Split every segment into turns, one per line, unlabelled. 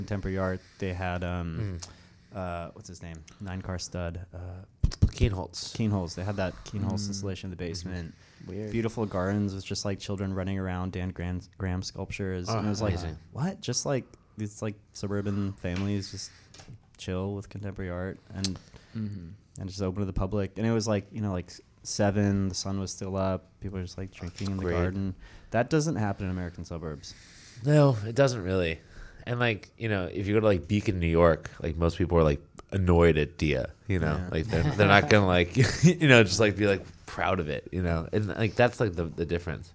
Contemporary Art, they had what's his name? 9-car stud.
Keenholz.
Keenholz. They had that Keenholz installation in the basement.
Weird.
Beautiful gardens with just like children running around, Dan Graham sculptures. And it was like,
amazing.
what? Just like these like suburban families just chill with contemporary art and just open to the public. And it was like, like 7, the sun was still up. People were just like drinking in the garden. That doesn't happen in American suburbs.
No, it doesn't really. And like, if you go to like Beacon, New York, like most people are like annoyed at Dia, like they're not gonna like, just like be like proud of it, and like that's like the difference.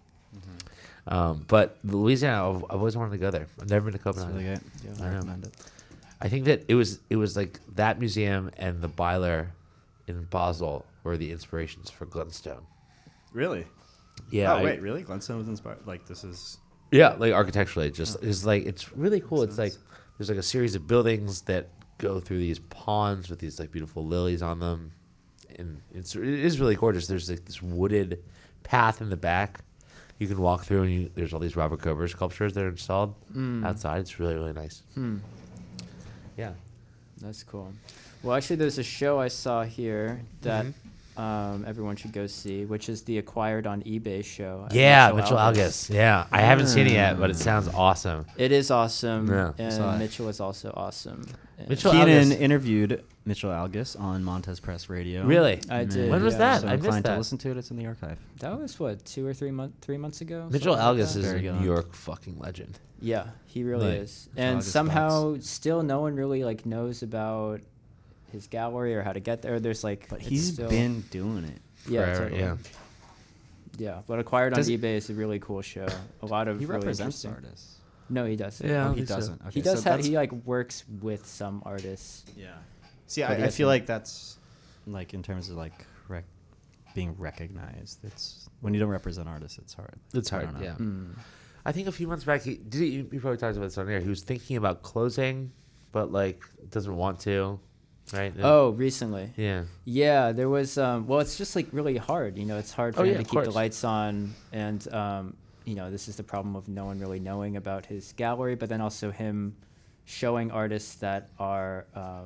But Louisiana, I've always wanted to go there. I've never been to Copenhagen.
It's really good. Yeah, I recommend it.
I think that it was like that museum and the Byler in Basel were the inspirations for Glenstone.
Really?
Yeah.
Oh, wait, really? Glenstone was inspired? Like, this is...
Yeah, like architecturally, it's like, it's really cool. It's like there's like a series of buildings that go through these ponds with these like beautiful lilies on them, and it is really gorgeous. There's like this wooded path in the back you can walk through, and there's all these Robert Kober sculptures that are installed outside. It's really, really nice. Yeah,
that's cool. Well, actually, there's a show I saw here that everyone should go see, which is the Acquired on eBay show.
Yeah, Mitchell Algus. Yeah, I haven't seen it yet, but it sounds awesome.
It is awesome,
Yeah.
and Mitchell is also awesome.
Mitchell
Keenan
Algus
interviewed Mitchell Algus on Montez Press Radio.
Really?
I did.
When was
yeah.
that?
So
I missed
inclined
that.
to listen to it. It's in the archive.
That was what, 2 or 3 months ago.
Mitchell
something like
Algus
that?
is a
Very good.
New York fucking legend.
Yeah, he really
Like,
is.
Mitchell
And
Algus
somehow, still, no one really like knows about his gallery or how to get there. There's like,
But
it's
he's
still,
been doing it.
yeah,
Forever,
totally.
yeah.
Yeah, but Acquired on
Does-
eBay is a really cool show. A lot of
He
really
represents
interesting.
artists.
No, he doesn't.
Yeah.
Oh,
I
he
think so.
doesn't. Okay,
He does
so
have.
that's-
He like works with some artists.
Yeah. See,
But he
I feel
doesn't-
like that's like in terms of like being recognized. It's when you don't represent artists, it's hard.
It's
I
hard,
don't know.
yeah. I think a few months back, he probably talked about this on air. He was thinking about closing, but like doesn't want to, right? And-
Oh, recently.
yeah.
Yeah, there was. Well, it's just like really hard. It's hard for
Oh,
him
yeah,
to
of
keep the
course.
lights on, and this is the problem of no one really knowing about his gallery, but then also him showing artists that are,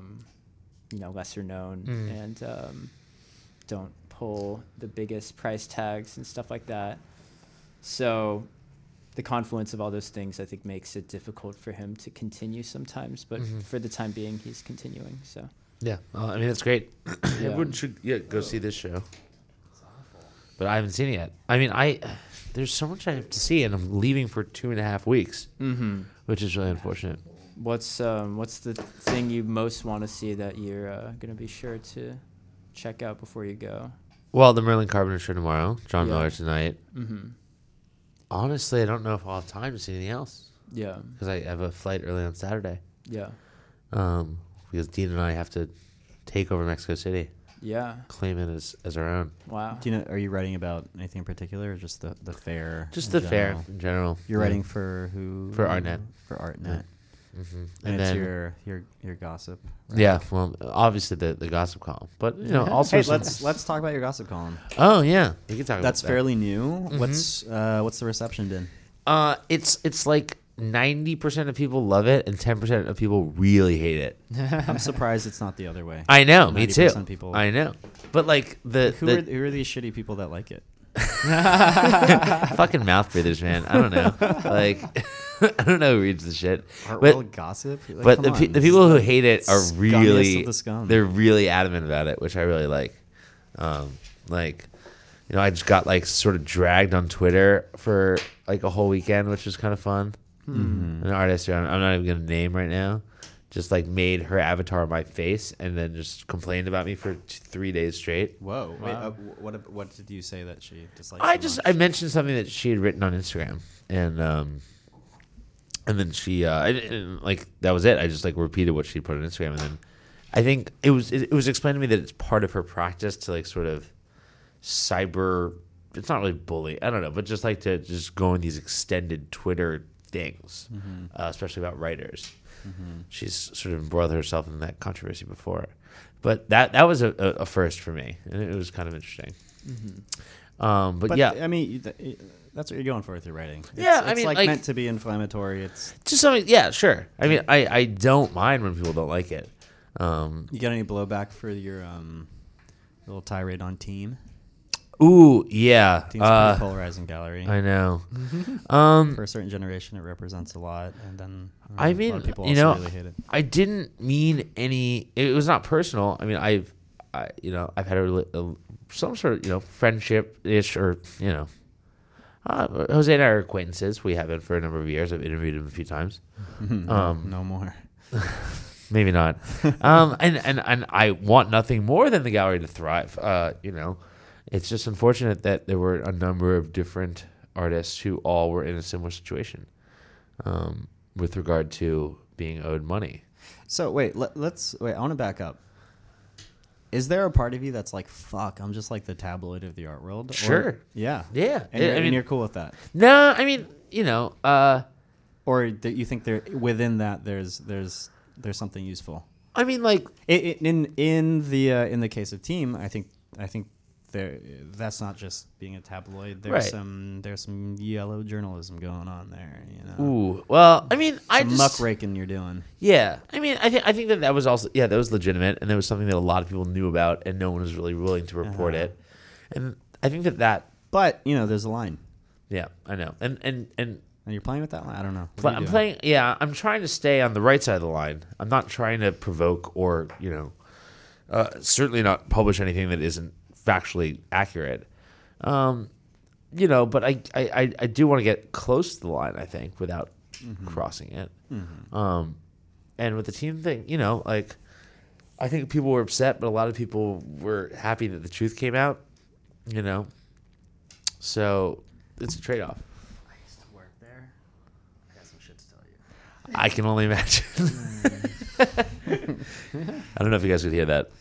lesser known and don't pull the biggest price tags and stuff like that. So the confluence of all those things, I think, makes it difficult for him to continue sometimes. But for the time being, he's continuing. So
Yeah. I mean, it's great.
Yeah.
Everyone should go see this show. But I haven't seen it yet. I mean, there's so much I have to see, and I'm leaving for 2.5 weeks, which is really unfortunate.
what's the thing you most want to see that you're gonna be sure to check out before you go?
Well, the Merlin Carpenter show tomorrow, John
Yeah.
Miller tonight.
Mm-hmm.
Honestly, I don't know if I'll have time to see anything else
Yeah.
because I have a flight early on Saturday.
Yeah.
Because Dean and I have to take over Mexico City,
Yeah.
claim it as our own.
Wow.
Do you know? Are you writing about anything in particular, or just the fair?
Just
in
the fair
general?
in general.
You're
Yeah.
writing for who?
For Artnet.
For Artnet.
Mm-hmm.
And it's your gossip. Right?
Yeah, well, obviously the gossip column, but also
Hey,
some-
let's talk about your gossip column.
Oh yeah, we can talk about
That's
that.
fairly new. What's the reception been?
It's like 90% of people love it and 10% of people really hate it.
I'm surprised it's not the other way.
I know, me too.
90% people-
I know, but like
Who are these shitty people that like it?
fucking mouth breathers, man. I don't know. Like, I don't know who reads the shit.
Art gossip. Like,
But
come
the
on,
the people who hate it are
scummiest
really
of the scum.
they're really adamant about it, which I really like. I just got like sort of dragged on Twitter for like a whole weekend, which was kind of fun. An artist who I'm not even gonna name right now, just like made her avatar my face and then just complained about me for 3 days straight.
Whoa. Wait,
Wow.
what did you say that she disliked?
I mentioned something that she had written on Instagram, and then she and, like that was it. I just like repeated what she put on Instagram, and then I think it was explained to me that it's part of her practice to like sort of cyber. It's not really bully. I don't know, but just like to just go in these extended Twitter things, especially about writers. She's sort of embroiled herself in that controversy before, but that was a first for me, and it was kind of interesting. But yeah,
I mean, that's what you're going for with your writing.
Yeah, I
it's
mean,
like
like-
meant to be inflammatory. It's
just something. Yeah, sure. I mean, I don't mind when people don't like it.
you got any blowback for your little tirade on Team?
Ooh, yeah.
Team's a pretty polarizing gallery.
I know.
For a certain generation, it represents a lot, and then
I
a lot
mean,
of people
you
also
know,
really hate it.
I didn't mean any. It was not personal. I mean, I've had some sort of friendship ish, or Jose and I are acquaintances. We have been for a number of years. I've interviewed him a few times.
No more.
Maybe not. And I want nothing more than the gallery to thrive. It's just unfortunate that there were a number of different artists who all were in a similar situation with regard to being owed money.
So wait, let's wait. I want to back up. Is there a part of you that's like, fuck, I'm just like the tabloid of the art world?
Sure.
Yeah.
Yeah.
And you're cool with that?
No, I mean,
Or do you think there within that there's something useful?
I mean, like,
In the case of Team, I think that's not just being a tabloid. There's
Right.
some yellow journalism going on there.
ooh, well, I mean, I
Some
just
muckraking you're doing.
yeah. I mean, I think that was also that was legitimate, and that was something that a lot of people knew about, and no one was really willing to report it. And I think that
But there's a line,
yeah, I know, and
and you're playing with that line. I don't know. What are you
I'm
doing?
playing. Yeah, I'm trying to stay on the right side of the line. I'm not trying to provoke or certainly not publish anything that isn't factually accurate. But I do want to get close to the line. I think without crossing it. And with the Team thing, like I think people were upset, but a lot of people were happy that the truth came out. So it's a trade-off.
Work there. I got some shit to tell you.
I can only imagine. I don't know if you guys could hear that.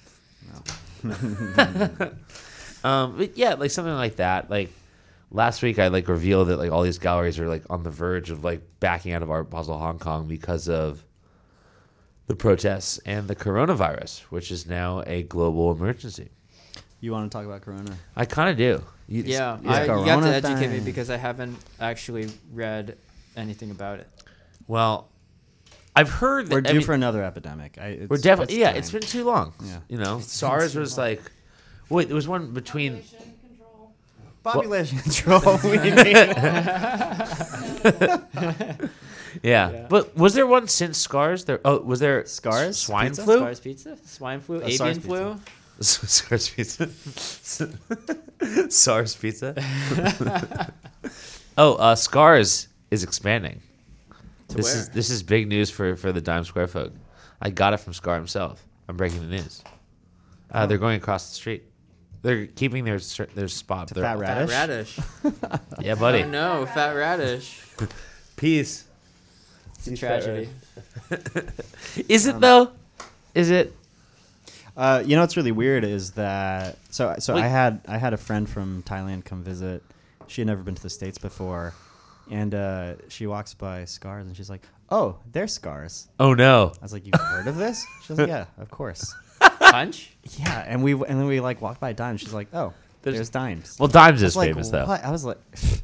But yeah, like something like that. Like last week, I revealed that all these galleries are on the verge of backing out of Art Basel Hong Kong because of the protests and the coronavirus, which is now a global emergency.
You want to talk about Corona?
I kind of do.
Yeah,
Yeah.
you have
Corona
to educate me
thing.
because I haven't actually read anything about it.
Well, I've heard that
We're due for another epidemic.
we're definitely
time.
It's been too long.
Yeah.
SARS was there was one between.
Population control. We need.
Yeah. But was there one since SCARS? Was there
SCARS?
Swine
Pizza?
flu?
SARS pizza, swine flu, avian
SARS
flu.
SARS pizza. SARS pizza. SCARS is expanding. This is big news for the Dime Square folk. I got it from Scar himself. I'm breaking the news. They're going across the street. They're keeping their spot.
To
Their-
Fat Radish?
Fat radish.
Yeah, buddy.
Oh no, fat radish.
Peace.
It's a tragedy.
Is it though? Is it?
What's really weird is that so
Like-
I had a friend from Thailand come visit. She had never been to the States before, and she walks by SCARS and she's like, "Oh, they're SCARS."
Oh no.
I was like, "You've heard of this?" She was like, "Yeah, of course."
Punch.
Yeah, and then we walked by Dimes. She's like, "Oh, there's Dimes."
Well, Dimes
I
is
was like,
famous though.
what? I was like,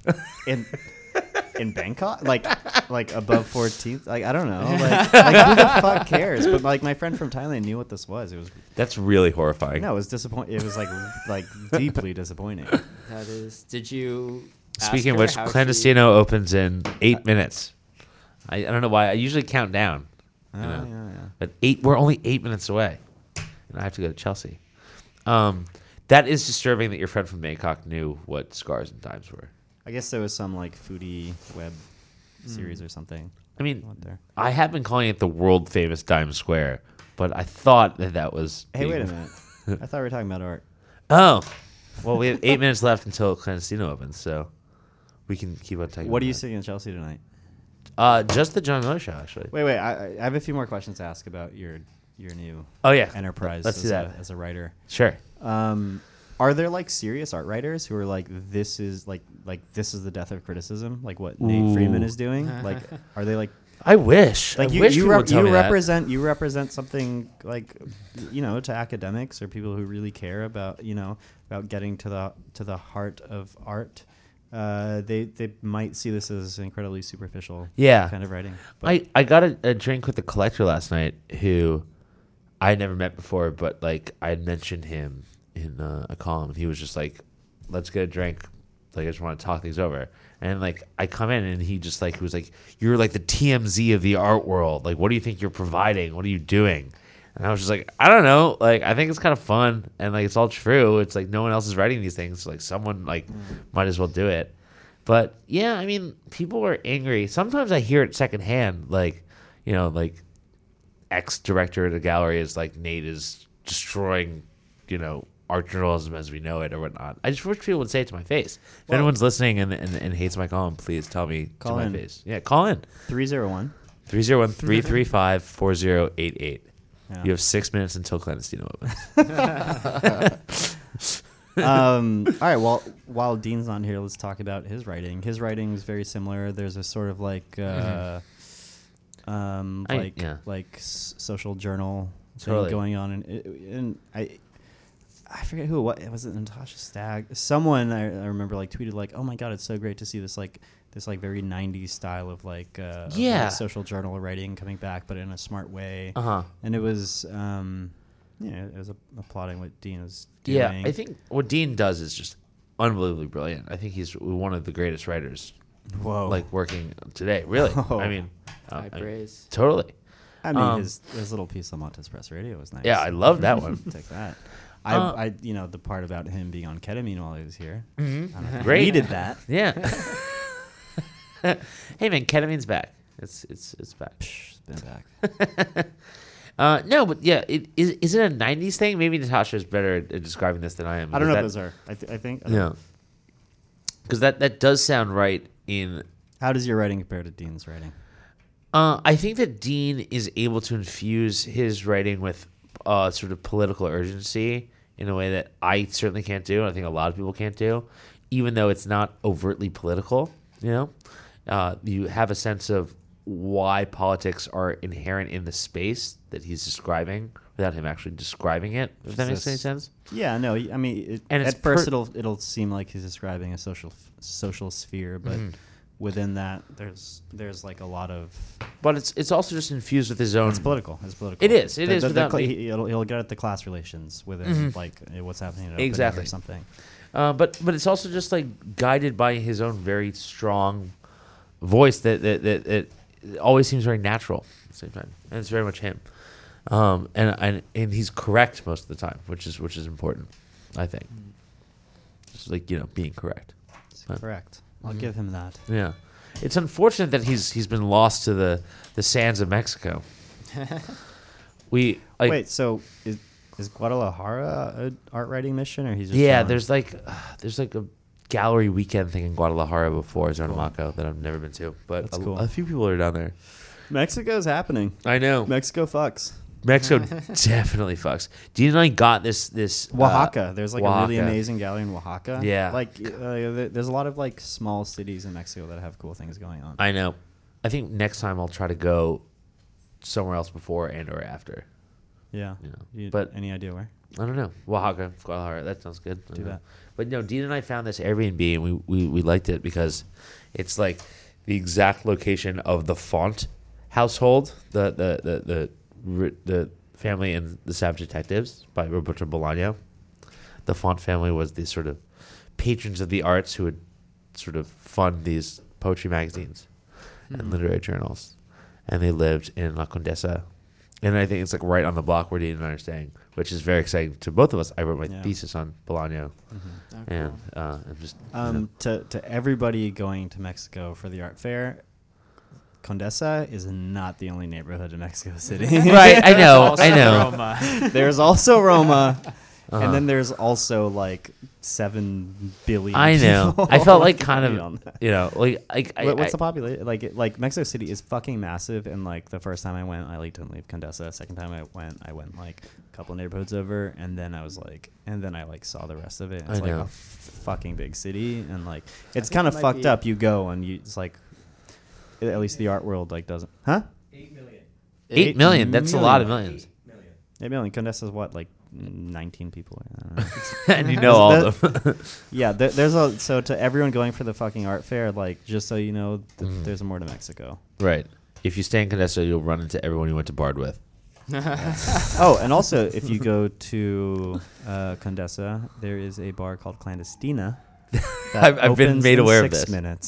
in Bangkok, like above 14th. Like I don't know. Like who the fuck cares? But my friend from Thailand knew what this was. It was
That's really horrifying.
no, it was disappointing. It was like deeply disappointing.
That is. Did you? ask
Speaking of
her
which,
how she-
Clandestino opens in 8 minutes. I don't know why. I usually count down.
Oh,
know.
yeah.
But we're only 8 minutes away. And I have to go to Chelsea. That is disturbing that your friend from Bangkok knew what SCARS and Dimes were.
I guess there was some foodie web series or something.
I mean,
out there.
I have been calling it the world famous Dimes Square, but I thought that was.
Hey, wait a minute. I thought we were talking about art.
Oh. Well, we have 8 minutes left until Clandestino opens, so we can keep on talking
What are
about
you
that.
seeing in Chelsea tonight?
Just the John Miller show, actually.
Wait. I have a few more questions to ask about your new
Oh, yeah.
enterprise
Let's do that.
as a writer.
Sure.
Are there serious art writers who are this is this is the death of criticism, like what Nate
Ooh.
Freeman is doing? Are they
I wish.
Like
I wish people would tell me that.
represent something like, to academics or people who really care about about getting to the heart of art. They might see this as incredibly superficial kind of writing. But
I got a drink with a collector last night who I had never met before, but like I had mentioned him in a column, and he was just like, "Let's get a drink. Like I just want to talk things over." And like I come in, and he just like was like, "You're like the TMZ of the art world. Like, what do you think you're providing? What are you doing?" And I was just like, I don't know. Like, I think it's kind of fun, and like it's all true. It's like no one else is writing these things. So, like someone like might as well do it. But yeah, I mean, people are angry. Sometimes I hear it secondhand, like ex-director of the gallery is like, Nate is destroying, art journalism as we know it or whatnot. I just wish people would say it to my face. If anyone's listening and hates my column, please tell me to my face. Yeah, call in.
301.
301-335-4088.
Yeah.
You have 6 minutes until clandestino opens.
All right. Well, while Dean's not here, let's talk about his writing. His writing is very similar. There's a sort of like, social journal thing going on, and I forget who it was. It Natasha Stagg? Someone I remember like tweeted like, "Oh my god, it's so great to see this very 90s style of like social journal writing coming back, but in a smart way." And it was it was applauding what Dean was doing.
Yeah, I think what Dean does is just unbelievably brilliant. I think he's one of the greatest writers.
Whoa!
Like working today, really.
Whoa.
I mean,
high praise.
Totally.
I mean, his little piece on Montes Press Radio was nice.
Yeah, I love that one.
Take that. I the part about him being on ketamine while he was here.
Mm-hmm.
I don't know if
Great.
he needed that.
Yeah. Hey man, ketamine's back. It's back.
It's been back.
No, but yeah, is it a '90s thing? Maybe Natasha is better at describing this than I am.
I don't know if those are. I think.
Yeah. Because that does sound right in.
How does your writing compare to Dean's writing?
I think that Dean is able to infuse his writing with sort of political urgency in a way that I certainly can't do, and I think a lot of people can't do, even though it's not overtly political. You have a sense of why politics are inherent in the space that he's describing without him actually describing it, if that makes any sense.
Yeah, no, I mean, at first it'll seem like he's describing a social sphere, but within that, there's like a lot of.
But it's also just infused with his own.
It's political.
It is. It is.
He'll get at the class relations within like what's happening at
exactly
or something.
But it's also just like guided by his own very strong voice that always seems very natural at the same time, and it's very much him. And he's correct most of the time, which is important, I think. Just like being correct.
Correct. I'll give him that.
Yeah, it's unfortunate that he's been lost to the sands of Mexico. Wait,
so is Guadalajara an art writing mission, or he's just
there's like a gallery weekend thing in Guadalajara before Zonamaco that I've never been to, but
cool.
A few people are down there.
Mexico's happening.
I know.
Mexico fucks.
Mexico definitely fucks. Dean and I got this
Oaxaca. There's like
Oaxaca.
a really amazing gallery in Oaxaca.
Yeah.
Like there's a lot of like small cities in Mexico that have cool things going on.
I know. I think next time I'll try to go somewhere else before and or after.
Yeah.
But
any idea where?
I don't know. Oaxaca, Guadalajara. That sounds good.
Do that.
But Dean and I found this Airbnb, and we liked it because it's like the exact location of the Font household, the family in The Savage Detectives by Roberto Bolaño. The Font family was the sort of patrons of the arts who would sort of fund these poetry magazines and literary journals, and they lived in La Condesa. And I think it's like right on the block where Dean and I are staying, which is very exciting to both of us. I wrote my thesis on Bolaño, and I'm just
to everybody going to Mexico for the art fair. Condesa is not the only neighborhood in Mexico City.
Right, I know.
Roma.
There's also Roma, and then there's also like 7 billion.
I know.
People.
I felt like kind of,
what's the population? Like Mexico City is fucking massive, and like the first time I went, I didn't leave Condesa. Second time I went like a couple neighborhoods over, and then I saw the rest of it. It's like a fucking big city, and like it's kind of fucked up. You go and it's like at least the art world like doesn't. Huh?
8 million. That's a lot of millions.
8 million. Condessa's what, like 19 people? I don't know.
And you know all of them.
Yeah, there's a so to everyone going for the fucking art fair, like just so you know, there's more to Mexico.
Right. If you stay in Condessa, you'll run into everyone you went to Bard with.
Oh, and also if you go to Condessa, there is a bar called Clandestina.
I've been made aware of
6
this.
minutes.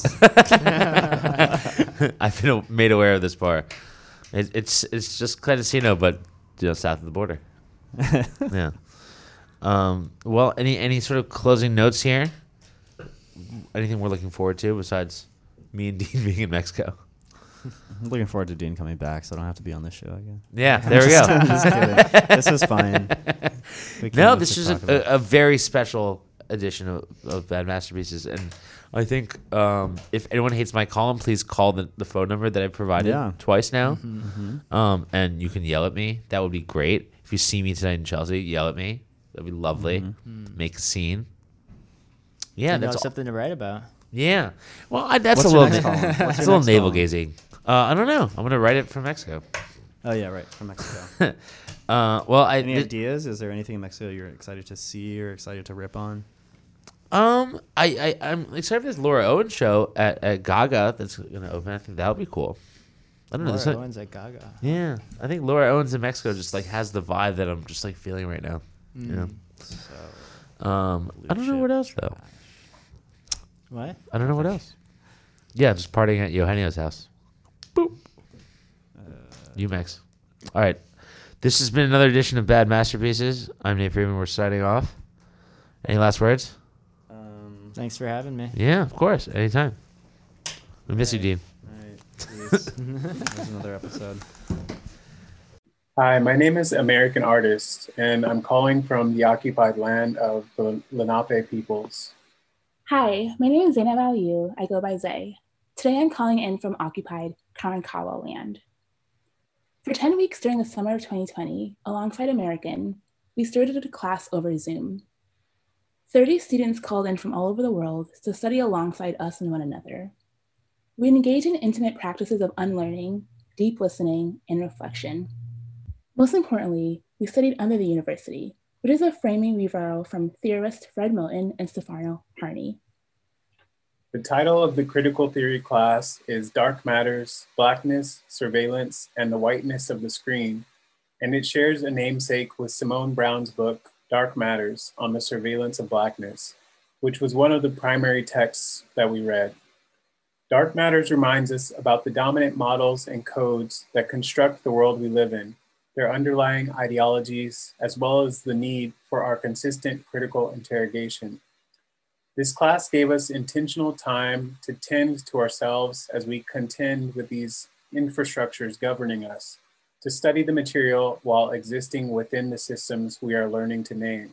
I've been made aware of this bar. It's just Clandestino, but south of the border. Yeah. Well, any sort of closing notes here? Anything we're looking forward to besides me and Dean being in Mexico?
I'm looking forward to Dean coming back, so I don't have to be on this show again.
Yeah, there we go.
I'm just kidding. This is fine.
No, this is a very special edition of Bad Masterpieces, and I think if anyone hates my column, please call the phone number that I provided twice now, and you can yell at me. That would be great. If you see me tonight in Chelsea, yell at me. That'd be lovely. Make a scene. Yeah, that's
something to write about.
Yeah. Well, that's
What's
a
your
little
next column? What's
that's a
your
little
next
navel
column?
gazing. I don't know. I'm gonna write it from Mexico.
Oh yeah, right, from Mexico.
Well,
Any ideas? Is there anything in Mexico you're excited to see or excited to rip on?
I'm excited for this Laura Owen show at Gaga that's gonna open. I think that'll be cool. I don't know.
Laura Owens at Gaga.
Yeah, I think Laura Owens in Mexico just like has the vibe that I'm just like feeling right now. You know. I don't know what else though.
What?
I don't know what else. Yeah, just partying at Eugenio's house. Boop. UMax. All right. This has been another edition of Bad Masterpieces. I'm Nate Freeman. We're signing off. Any last words?
Thanks for having me.
Yeah, of course. Anytime. We miss you, Dean.
All right, please. There's another episode.
Hi, my name is American Artist, and I'm calling from the occupied land of the Lenape peoples.
Hi, my name is Zainab Aliyu. I go by Zay. Today I'm calling in from occupied Karankawa land. For 10 weeks during the summer of 2020, alongside American, we started a class over Zoom. 30 students called in from all over the world to study alongside us and one another. We engage in intimate practices of unlearning, deep listening, and reflection. Most importantly, we studied under the university, which is a framing we borrow from theorist Fred Moten and Stefano Harney.
The title of the critical theory class is Dark Matters, Blackness, Surveillance, and the Whiteness of the Screen, and it shares a namesake with Simone Brown's book, Dark Matters, on the Surveillance of Blackness, which was one of the primary texts that we read. Dark Matters reminds us about the dominant models and codes that construct the world we live in, their underlying ideologies, as well as the need for our consistent critical interrogation. This class gave us intentional time to tend to ourselves as we contend with these infrastructures governing us, to study the material while existing within the systems we are learning to name.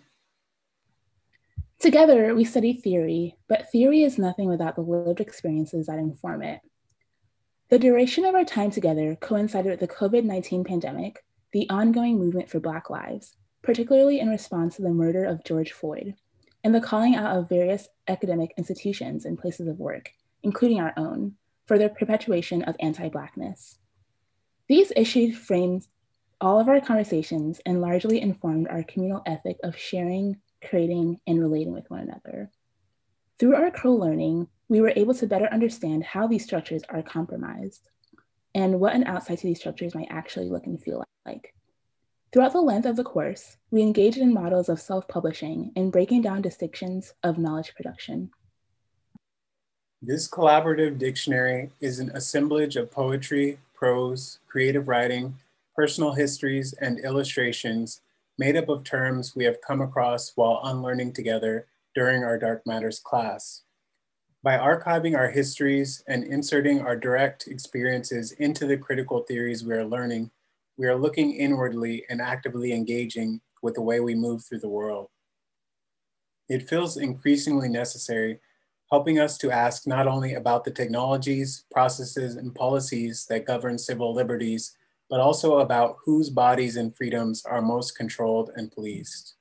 Together, we study theory, but theory is nothing without the lived experiences that inform it. The duration of our time together coincided with the COVID-19 pandemic, the ongoing movement for Black lives, particularly in response to the murder of George Floyd, and the calling out of various academic institutions and places of work, including our own, for their perpetuation of anti-Blackness. These issues framed all of our conversations and largely informed our communal ethic of sharing, creating, and relating with one another. Through our co-learning, we were able to better understand how these structures are compromised and what an outside to these structures might actually look and feel like. Throughout the length of the course, we engaged in models of self-publishing and breaking down distinctions of knowledge production.
This collaborative dictionary is an assemblage of poetry, prose, creative writing, personal histories, and illustrations made up of terms we have come across while unlearning together during our Dark Matters class. By archiving our histories and inserting our direct experiences into the critical theories we are learning, we are looking inwardly and actively engaging with the way we move through the world. It feels increasingly necessary, helping us to ask not only about the technologies, processes, and policies that govern civil liberties, but also about whose bodies and freedoms are most controlled and policed.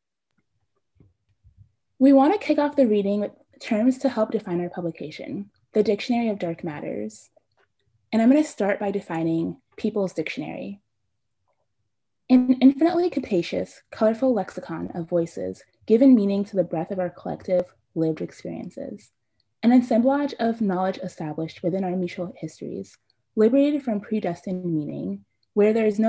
We want to kick off the reading with terms to help define our publication. the Dictionary of Dark Matters. And I'm going to start by defining People's Dictionary. An infinitely capacious, colorful lexicon of voices given meaning to the breadth of our collective lived experiences. An assemblage of knowledge established within our mutual histories, liberated from predestined meaning, where there is no